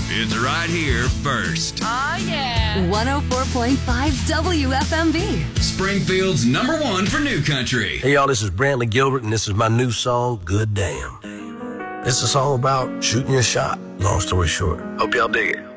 It's right here first. Oh, yeah. 104.5 WFMB. Springfield's #1 for new country. Hey, y'all, this is Brantley Gilbert, and this is my new song, Good Damn. It's a song about shooting your shot, long story short. Hope y'all dig it.